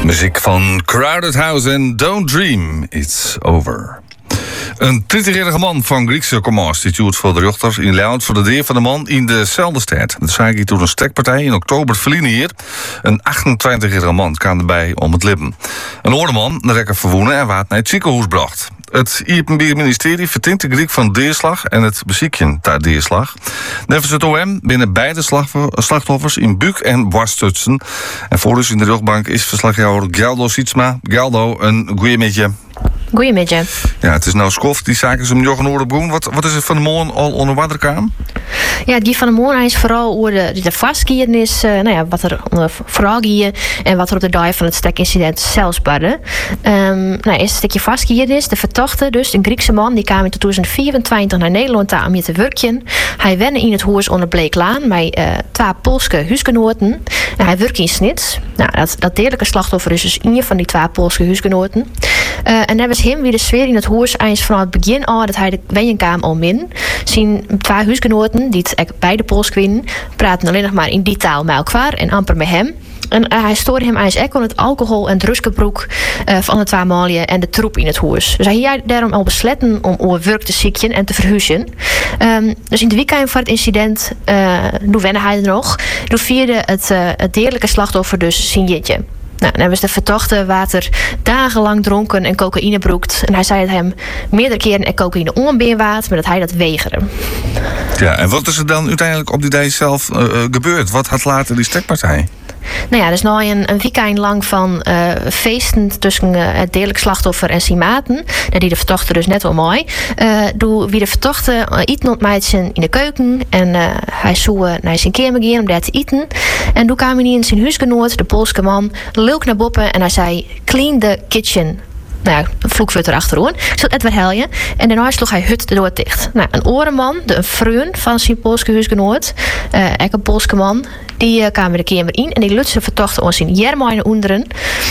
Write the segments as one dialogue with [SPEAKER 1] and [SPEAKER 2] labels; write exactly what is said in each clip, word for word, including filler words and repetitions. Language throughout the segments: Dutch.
[SPEAKER 1] Muziek van Crowded House en Don't Dream, It's Over. Een twintigjarige man van Griekse komaf die tuurt voor de rechter in Leeuwarden voor de deur van de man in dezelfde stad. Dat zei ik toen een stekpartij in oktober verliezen hier. Een achtentwintigjarige man kwam erbij om het lippen. Een oude man, de rekker verwoenen en waard naar het ziekenhuis bracht. Het Openbaar Ministerie vertinkt de Griek van deerslag en het beziekjen ter deerslag. Nevens het O M binnen beide slachtoffers in buik- en borststutsen. En voor ons in de rugbank is verslagjouwer Geldo Sietsma. Geldo, een goeie midje.
[SPEAKER 2] Goedemiddag.
[SPEAKER 1] Ja, het is nou skof. Die zaak is om Jochen Oorderbroen. Wat, wat is er van de morgen al onder water kwam?
[SPEAKER 2] Ja, die van de morgen is vooral over de, de vastgierenis, uh, nou ja, wat er onder vooral hier en wat er op de dag van het stekincident zelfs badde. Um, nou, eerst een stukje vastgierenis. De verdachte, dus een Griekse man, die kwam in tweeduizend vierentwintig naar Nederland aan om hier te werken. Hij wende in het huis onder Bleeklaan met uh, twee Poolse huisgenoten. En hij werkte in Snits. Nou, dat, dat dierlijke slachtoffer is dus een van die twee Poolse huisgenoten. Uh, en dat was hem wie de sfeer in het huis eens vanaf het begin al dat hij de wenjenkamer al min. Zijn twee huisgenoten, die het beide Pools kwinnen, praten alleen nog maar in die taal met elkaar en amper met hem. En uh, hij stoorde hem eens ook aan het alcohol en drugsgebruik uh, van de twee malien en de troep in het huis. Dus hij had daarom al besletten om over werk te zieken en te verhuizen. Um, dus in het weekend van het incident, uh, toen wende hij er nog. Toen vierde het, uh, het dierlijke slachtoffer dus zijn jitje. Nou, dan hebben ze de verdachte water dagenlang dronken en cocaïne broekt. En hij zei dat hem meerdere keren er cocaïne onbeen waard, maar dat hij dat weigerde.
[SPEAKER 1] Ja, en wat is er dan uiteindelijk op die dag zelf uh, gebeurd? Wat had later die stekpartij?
[SPEAKER 2] Nou ja, dus nou een, een weekend lang van uh, feesten tussen uh, het dierlijk slachtoffer en zijn maten. Die de verdachte dus net wel mooi. Uh, Doe wie de verdachte uh, eten ontmeidden in de keuken. En uh, hij zou uh, naar zijn kamer gaan om daar te eten. En toen kwam hij in zijn huisgenoot, de Poolse man, leuk naar boven. En hij zei, clean the kitchen. Nou ja, een vloekvutter achteroor. Ik zal het even helpen. En daarna sloeg hij hut de deur dicht. Nou, een orenman, de een vriend van zijn Poolse huisgenoot, uh, ook een Poolse man, die uh, kwam de kamer in en die lutste vertochten ons in Jermijn onderen.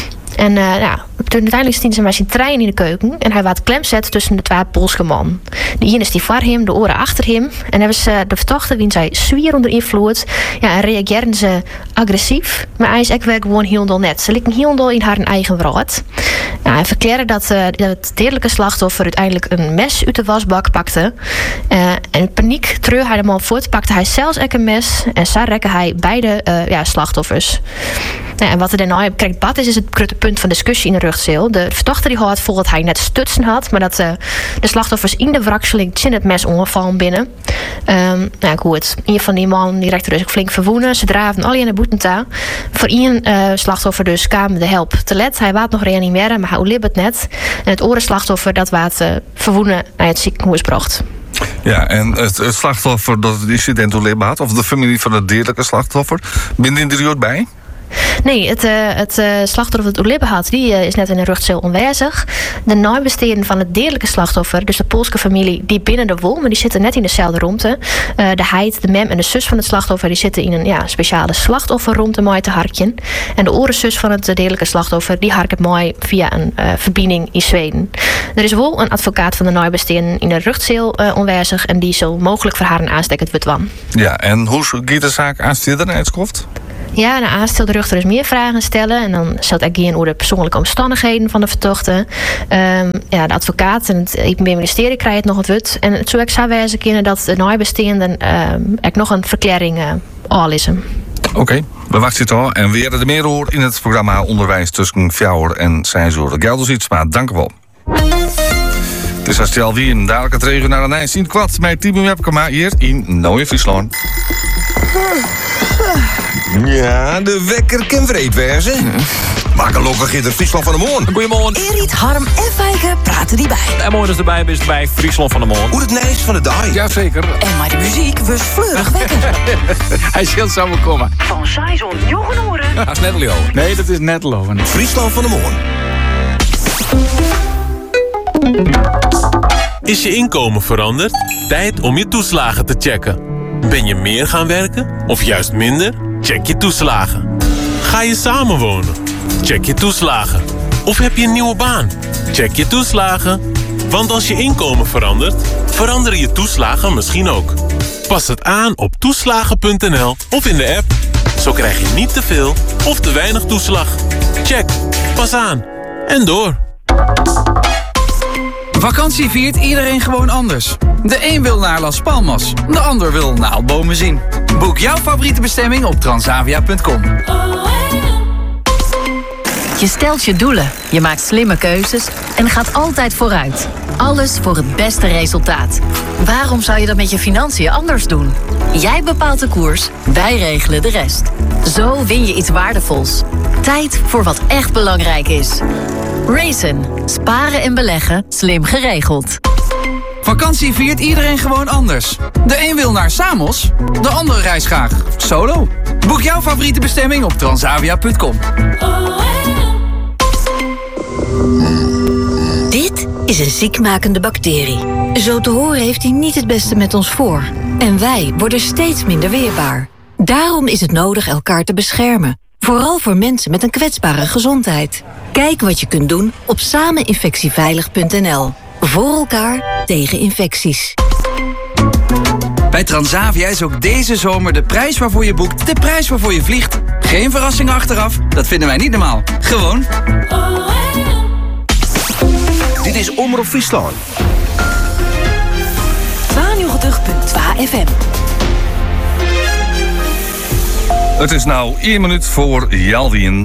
[SPEAKER 2] En uh, nou, toen uiteindelijk stond ze met zijn trein in de keuken. En hij werd klemzet tussen de twee Poolse man. De ene is die voor hem, de oren achter hem. En hebben ze de verdachte, wie zij zwier onder invloed. Ja, en reageerden ze agressief. Maar hij is ook weer gewoon heel net. Ze lieten heel in haar eigen wraad. Nou, hij verklaarde dat uh, het dierlijke slachtoffer uiteindelijk een mes uit de wasbak pakte. Uh, en in paniek treur hij de man voort, pakte hij zelfs ook een mes. En zo rekte hij beide uh, ja, slachtoffers. Nou, en wat er daarna krijgt bad is, is het grote punt van discussie in de rechtszaal. De verdachte die had vol dat hij net stutsen had, maar dat uh, de slachtoffers in de wrakseling in het mes ongevallen binnen. Um, nou goed, een van die mannen die rekte dus ook flink verwoenen. Ze draven al in de boetenta. Voor één uh, slachtoffer dus kwam de help te let. Hij waat nog reanimeren, maar hij liep het net. En het oren slachtoffer dat waat uh, verwoenen naar het ziekenhuis bracht.
[SPEAKER 1] Ja, en het, het slachtoffer dat het incident doorleven had, of de familie van het dierlijke slachtoffer, binnen die er bij?
[SPEAKER 2] Nee, het, uh, het uh, slachtoffer dat het oorlibben had, die uh, is net in een rechtszaal aanwezig. De nabestaanden van het dierlijke slachtoffer, dus de Poolse familie, die binnen de wol, maar die zitten net in dezelfde ruimte. Uh, de heid, de mem en de zus van het slachtoffer, die zitten in een ja, speciale slachtofferruimte mooi te harken. En de orenzus van het dierlijke slachtoffer, die harkt mooi via een uh, verbinding in Zweden. Er is wel een advocaat van de nabestaanden in de rechtszaal uh, aanwezig en die zal mogelijk voor haar een aanstekend witwan.
[SPEAKER 1] Ja, en hoe gaat de zaak aanstellen naar het schoft?
[SPEAKER 2] Ja, na aanstel de rechter dus meer vragen stellen. En dan zal het gaan over de persoonlijke omstandigheden van de verdachte. Um, ja, de advocaat en het Openbaar Ministerie krijgen het nog het wut. En het zou ik zou wijzen kunnen dat de nabestaanden um, er nog een verklaring uh, al is. Oké,
[SPEAKER 1] okay, we wachten het al. En weer de meer hoor in het programma Onderwijs tussen Fjouwer en Seinzoor. Geldo Sietsma, dank u wel. Het is als je alweer een dadelijk het regen naar de Nijs in kwad met Timo Webkema hier in Nieuw-Friesland.
[SPEAKER 3] Ja, de wekker kan vreed wezen. Maar gelukkig in de Friesland van de Moon.
[SPEAKER 4] Goedemorgen.
[SPEAKER 5] Erit, Harm en Fijke praten die bij.
[SPEAKER 4] En mooi dat erbij is bij Friesland van de Moon.
[SPEAKER 3] Hoe het nijs van de dag.
[SPEAKER 4] Jazeker.
[SPEAKER 5] En maar de muziek was fleurig wekker.
[SPEAKER 4] Hij zult zo wel komen.
[SPEAKER 5] Van Saison Jochenoren.
[SPEAKER 4] Dat is Nettelio.
[SPEAKER 6] Nee, dat is Netlo.
[SPEAKER 3] Friesland van de Moon.
[SPEAKER 7] Is je inkomen veranderd? Tijd om je toeslagen te checken. Ben je meer gaan werken of juist minder? Check je toeslagen. Ga je samenwonen? Check je toeslagen. Of heb je een nieuwe baan? Check je toeslagen. Want als je inkomen verandert, veranderen je toeslagen misschien ook. Pas het aan op toeslagen punt n l of in de app. Zo krijg je niet te veel of te weinig toeslag. Check, pas aan en door.
[SPEAKER 6] Vakantie viert iedereen gewoon anders. De een wil naar Las Palmas, de ander wil naaldbomen zien. Boek jouw favoriete bestemming op transavia punt com.
[SPEAKER 8] Je stelt je doelen, je maakt slimme keuzes en gaat altijd vooruit. Alles voor het beste resultaat. Waarom zou je dat met je financiën anders doen? Jij bepaalt de koers, wij regelen de rest. Zo win je iets waardevols. Tijd voor wat echt belangrijk is. Raisin. Sparen en beleggen, slim geregeld.
[SPEAKER 6] Vakantie viert iedereen gewoon anders. De een wil naar Samos, de ander reist graag solo. Boek jouw favoriete bestemming op transavia punt com.
[SPEAKER 5] Dit is een ziekmakende bacterie. Zo te horen heeft hij niet het beste met ons voor. En wij worden steeds minder weerbaar. Daarom is het nodig elkaar te beschermen. Vooral voor mensen met een kwetsbare gezondheid. Kijk wat je kunt doen op sameninfectieveilig punt n l. Voor elkaar tegen infecties.
[SPEAKER 6] Bij Transavia is ook deze zomer de prijs waarvoor je boekt de prijs waarvoor je vliegt. Geen verrassingen achteraf, dat vinden wij niet normaal. Gewoon.
[SPEAKER 3] Dit is Omroep Friesland.
[SPEAKER 5] tweeënnegentig punt twee F M.
[SPEAKER 1] Het is nou één minuut voor Jalwien.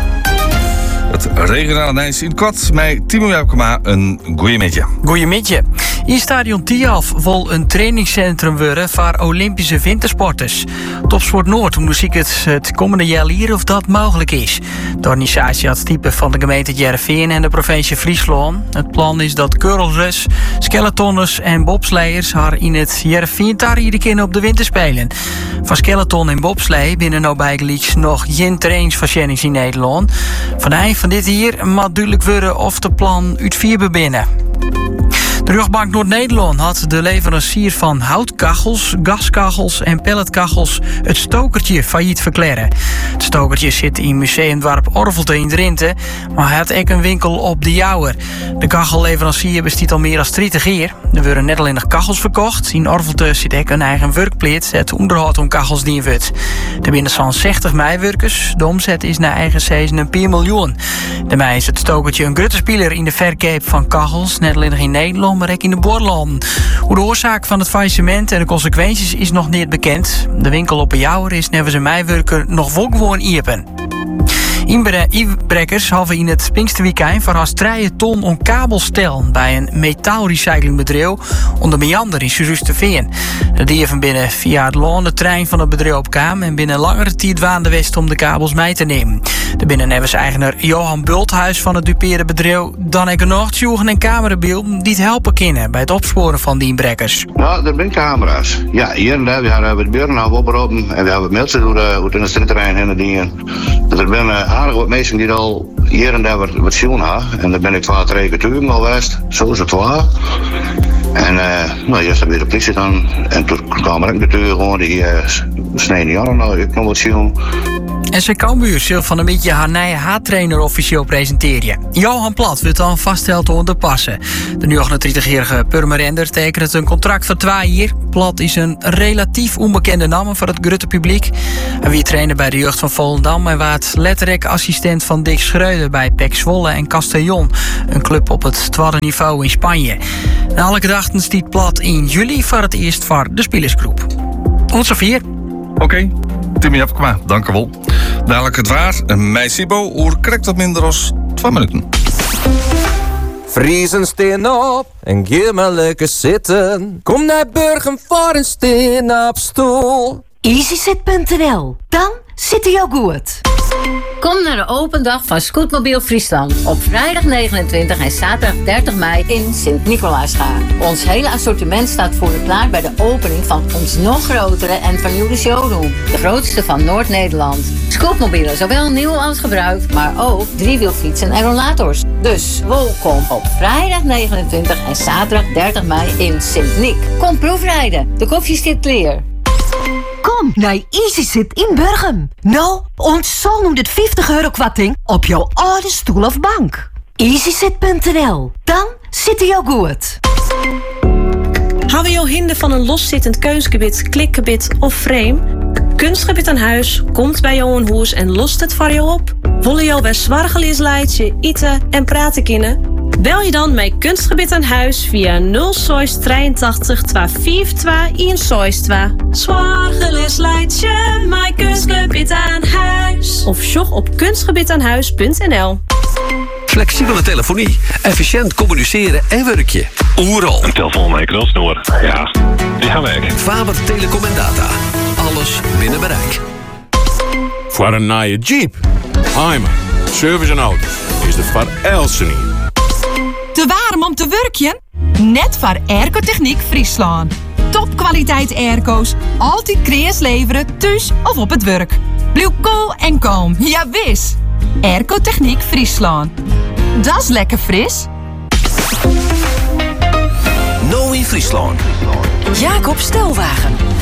[SPEAKER 1] Het regionale nieuws in kort met Timo Jaapkema een goeiemiddag.
[SPEAKER 9] Goeiemiddag. In stadion Tialf wil een trainingscentrum worden voor Olympische wintersporters. Topsport Noord onderzoekt het het komende jaar hier of dat mogelijk is. De organisatie had type van de gemeente Heerenveen en de provincie Friesland. Het plan is dat curlers, skeletonners en bobsleiers haar in het Heerenveen tarrieden kunnen op de winterspelen. Van skeleton en bobslee binnen nou bijgelijks nog geen trainingsverschenning in Nederland. Van eind van dit hier moet duidelijk worden of de plan uit vier binnen. De Rugbank Noord-Nederland had de leverancier van houtkachels, gaskachels en pelletkachels het Stokertje failliet verklaren. Het Stokertje zit in Museumdorp Orvelte in Drenthe, maar hij had ook een winkel op de Jouwer. De kachelleverancier bestaat al meer dan dertig jaar. Er worden net alleen nog kachels verkocht. In Orvelte zit ook een eigen werkplaats, het onderhoud om kachels die wordt. Er binnen zo'n zestig meiwerkers. De omzet is naar eigen season een paar miljoen. Daarmee is het Stokertje een grote speler in de verkoop van kachels, net alleen nog in Nederland, maar ook in de Borland. Hoe de oorzaak van het faillissement en de consequenties is nog niet bekend. De winkel op de Jouwer is nevens een meiwerker nog wel gewoon iepen. Inbrekkers hadden in het Pinksterweekend verrast drie ton om kabelstel bij een metaalrecyclingbedrijf onder Meander in Surusterveen. De dieven binnen via het loon de trein van het bedrijf opkwam en binnen langere tijd waande west om de kabels mee te nemen. De binnennevens eigenaar Johan Bulthuis van het dupeerde bedrijf dan ik nog tjoegen en camerabeelden die het helpen kunnen bij het opsporen van die inbrekkers.
[SPEAKER 10] Nou, er zijn camera's. Ja, hier en daar. We hebben het buren nou oproepen en we hebben mensen door de, in het stridterrein en de dingen. Er zijn aardig wat mensen die al hier en daar wat, wat zien hebben. En daar ben ik twee, drie keer al geweest. Zo is het waar. En uh, nou, eerst heb je de politie dan. En toen kwam er ook natuurlijk gewoon die uh, sneden jaren. Nou, ik nog wat zien.
[SPEAKER 9] En zijn Cambuur zal van een beetje haar nieuwe haattrainer officieel presenteren. Johan Plat wordt dan vaststeld onder passen. De nu achtentwintigjarige Purmerender tekent een contract voor twee jaar. Plat is een relatief onbekende naam voor het grote publiek. Hij wie trainer bij de jeugd van Volendam en waard letterlijk assistent van Dick Schreuder bij P E C Zwolle en Castellón, een club op het tweede niveau in Spanje. Na alle gedachten stiet Plat in juli voor het eerst voor de spelersgroep. Onze vier.
[SPEAKER 1] Oké, okay. Timmy Jaapkema, dank u wel. Dadelijk het waar, mijn Sibo, oer krijgt wat minder als twee minuten.
[SPEAKER 11] Friesen steen op en geef maar lekker zitten. Kom naar Burgum voor een steen op stoel.
[SPEAKER 5] easysit punt n l. Dan zit hij jou goed.
[SPEAKER 8] Kom naar de open dag van Scootmobiel Friesland op vrijdag negenentwintig en zaterdag dertig mei in Sint-Nicolaasgaard. Ons hele assortiment staat voor u klaar bij de opening van ons nog grotere en vernieuwde showroom. De grootste van Noord-Nederland. Scootmobielen, zowel nieuw als gebruikt, maar ook driewielfietsen en rollators. Dus welkom op vrijdag negenentwintig en zaterdag dertig mei in Sint-Nic. Kom proefrijden, de koffie zit klaar.
[SPEAKER 5] Kom naar easysit in Burgum. Nou, ons zo noemt het vijftig euro kwarting op jouw oude stoel of bank. easysit punt n l. Dan zit hij jou goed.
[SPEAKER 12] Hebben we jou hinder van een loszittend keusgebied, klikgebied of frame? Kunstgebied aan huis komt bij jou een huis en lost het voor jou op. Willen jou weer zwargelies leidje, eten en praten kunnen? Bel je dan met Kunstgebied aan huis via nul zes drieëntachtig tweehonderdvijfentwintig honderdzevenentwintig. Zwargelies leidje, met Kunstgebied aan huis. Of sjog op kunstgebiedaanhuis punt n l.
[SPEAKER 13] Flexibele telefonie, efficiënt communiceren en werkje. Oeral.
[SPEAKER 14] Een telefoon met een knopsnoer. Ja, die gaan weg.
[SPEAKER 13] Faber Telecom en Data. Alles binnen bereik.
[SPEAKER 15] Voor een nieuwe Jeep. Heimer. Service en auto's. Is de voor Elsen niet.
[SPEAKER 16] Te warm om te werken? Net voor Airco-Techniek Friesland. Topkwaliteit airco's. Altijd kreas leveren, thuis of op het werk. Blijf cool en kalm. Ja, wis. Airco-Techniek Friesland. Dat is lekker fris.
[SPEAKER 13] Nou in Friesland.
[SPEAKER 5] Jacob Stelwagen.